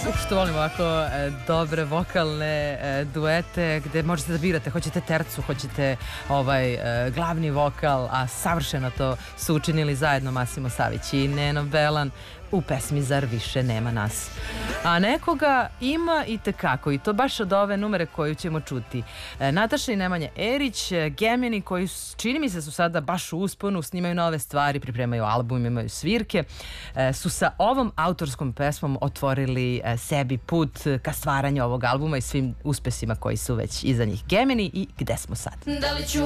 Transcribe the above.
Što volim ovako dobre vokalne duete gde možete da birate, hoćete tercu, hoćete glavni vokal, a savršeno to su učinili zajedno Masimo Savić i Neno Belan u pesmi Zar više nema nas. A nekoga ima i tekako, i to baš od ove numere koju ćemo čuti. Nataša i Nemanja Erić, Gemini, koji čini mi se su sada baš u usponu, snimaju nove stvari, pripremaju album, imaju svirke, su sa ovom autorskom pesmom otvorili sebi put ka stvaranju ovog albuma i svim uspesima koji su već iza njih. Gemini i Gde smo sad? Da li ću